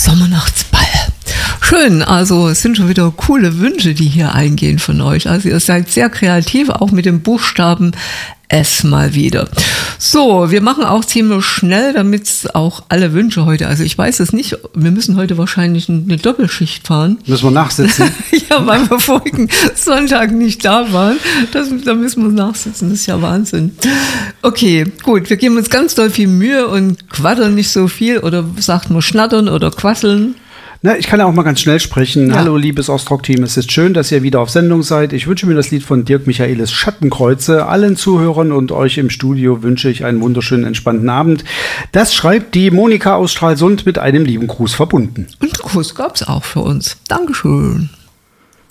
Sommernachtsball. Schön, also es sind schon wieder coole Wünsche, die hier eingehen von euch. Also ihr seid sehr kreativ, auch mit dem Buchstaben S mal wieder. So, wir machen auch ziemlich schnell, damit auch alle Wünsche heute, also ich weiß es nicht, wir müssen heute wahrscheinlich eine Doppelschicht fahren. Müssen wir nachsitzen? Ja, weil wir vorigen Sonntag nicht da waren. Da müssen wir nachsitzen, das ist ja Wahnsinn. Okay, gut, wir geben uns ganz doll viel Mühe und quaddern nicht so viel oder sagt man schnattern oder quasseln. Na, ich kann ja auch mal ganz schnell sprechen. Ja. Hallo, liebes Ostrock-Team, es ist schön, dass ihr wieder auf Sendung seid. Ich wünsche mir das Lied von Dirk Michaelis Schattenkreuze. Allen Zuhörern und euch im Studio wünsche ich einen wunderschönen, entspannten Abend. Das schreibt die Monika aus Stralsund mit einem lieben Gruß verbunden. Und einen Gruß gab's auch für uns. Dankeschön.